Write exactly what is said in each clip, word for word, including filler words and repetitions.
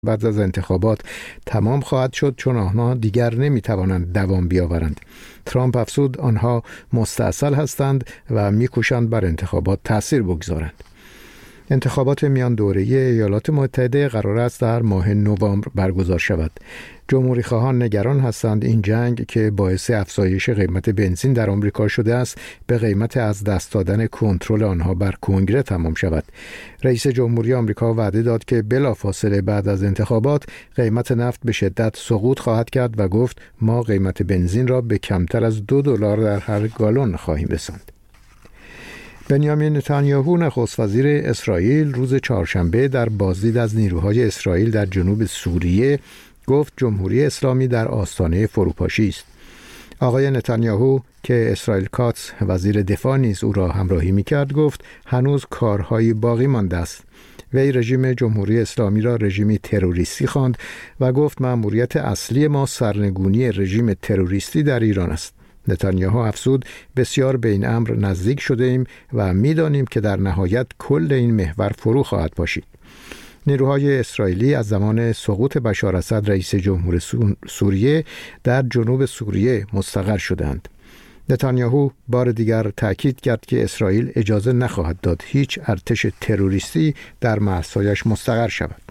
بعد از انتخابات تمام خواهد شد، چون آنها دیگر نمیتوانند دوام بیاورند. ترامپ افزود آنها مستعسل هستند و میکوشند بر انتخابات تأثیر بگذارند. انتخابات میان دوره‌ای ایالات متحده قرار است در ماه نوامبر برگزار شود. جمهوری خواهان نگران هستند این جنگ که باعث افزایش قیمت بنزین در آمریکا شده است، به قیمت از دست دادن کنترل آنها بر کنگره تمام شود. رئیس جمهوری آمریکا وعده داد که بلافاصله بعد از انتخابات قیمت نفت به شدت سقوط خواهد کرد و گفت ما قیمت بنزین را به کمتر از دو دلار در هر گالن خواهیم رساند. بنیامین نتانیاهو نخست وزیر اسرائیل روز چهارشنبه در بازدید از نیروهای اسرائیل در جنوب سوریه گفت جمهوری اسلامی در آستانه فروپاشی است. آقای نتانیاهو که اسرائیل کاتس وزیر دفاع نیز او را همراهی می‌کرد گفت هنوز کارهایی باقی مانده است. وی رژیم جمهوری اسلامی را رژیمی تروریستی خواند و گفت مأموریت اصلی ما سرنگونی رژیم تروریستی در ایران است. نتانیاهو افزود بسیار به این امر نزدیک شده ایم و می‌دانیم که در نهایت کل این محور فرو خواهد پاشید. نیروهای اسرائیلی از زمان سقوط بشار اسد رئیس جمهور سوریه در جنوب سوریه مستقر شدند. نتانیاهو بار دیگر تأکید کرد که اسرائیل اجازه نخواهد داد هیچ ارتش تروریستی در مرزهایش مستقر شود.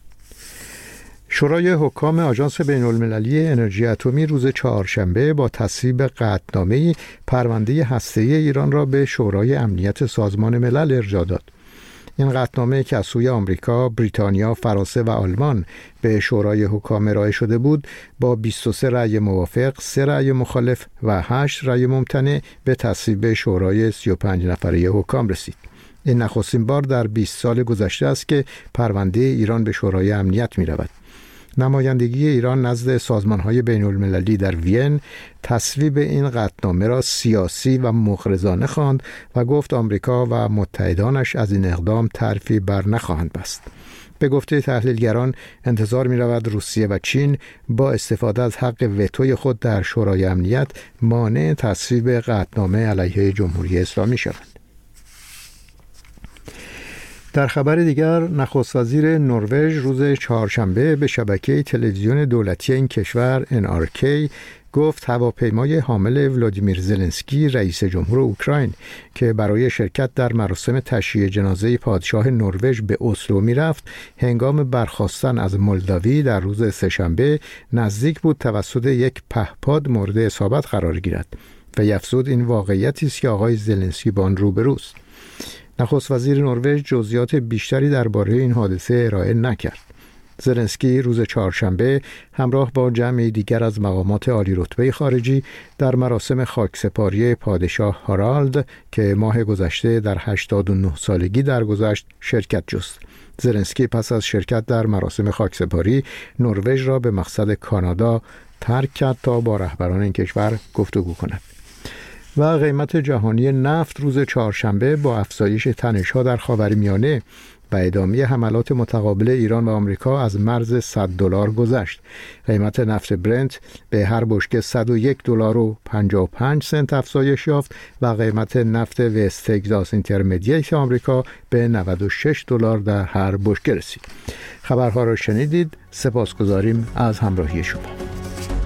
شورای حکام آژانس بین‌المللی انرژی اتمی روز چهارشنبه با تصویب قطعنامه‌ای پرونده هسته‌ای ایران را به شورای امنیت سازمان ملل ارجاع داد. این قطعنامه که از سوی آمریکا، بریتانیا، فرانسه و آلمان به شورای حکام ارائه شده بود، با بیست و سه رأی موافق، سه رأی مخالف و هشت رأی ممتنع به تصویب شورای سی و پنج نفره حکام رسید. این نخستین بار در بیست سال گذشته است که پرونده ایران به شورای امنیت می رود. نمایندگی ایران نزد سازمان‌های بین‌المللی در وین تصویب این قطعنامه را سیاسی و مغرضانه خواند و گفت آمریکا و متحدانش از این اقدام طرفی بر نخواهند بست. به گفته تحلیلگران انتظار می‌رود روسیه و چین با استفاده از حق وتوی خود در شورای امنیت مانع تصویب قطعنامه علیه جمهوری اسلامی شوند. در خبر دیگر، نخست وزیر نروژ روز چهارشنبه به شبکه تلویزیون دولتی این کشور ان آر کی گفت هواپیمای حامل ولادیمیر زلنسکی رئیس جمهور اوکراین که برای شرکت در مراسم تشییع جنازه پادشاه نروژ به اسلو میرفت، هنگام برخاستن از مولداوی در روز سه‌شنبه نزدیک بود توسط یک پهپاد مورد اصابت قرار گیرد و افزود این واقعیتی است که آقای زلنسکی با آن روبروست. نخست وزیر نروژ جزئیات بیشتری درباره این حادثه ارائه نکرد. زلنسکی روز چهارشنبه همراه با جمعی دیگر از مقامات عالی رتبه خارجی در مراسم خاکسپاری پادشاه هارالد که ماه گذشته در هشتاد و نه سالگی درگذشت شرکت جست. زلنسکی پس از شرکت در مراسم خاکسپاری نروژ را به مقصد کانادا ترک کرد تا با رهبران این کشور گفتگو کند. و قیمت جهانی نفت روز چهارشنبه با افزایش تنش‌ها در خاورمیانه و ادامه حملات متقابل ایران و آمریکا از مرز صد دلار گذشت. قیمت نفت برنت به هر بشکه صد و یک دلار و پنجاه و پنج سنت افزایش یافت و قیمت نفت وست تگزاس اینترمدییت آمریکا به نود و شش دلار در هر بشکه رسید. خبرها را شنیدید. سپاسگزاریم از همراهی شما.